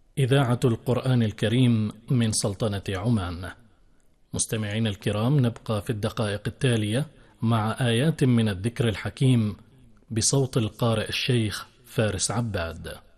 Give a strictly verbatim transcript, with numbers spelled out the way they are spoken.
إذاعة القرآن الكريم من سلطنة عمان. مستمعين الكرام، نبقى في الدقائق التالية مع آيات من الذكر الحكيم بصوت القارئ الشيخ فارس عباد.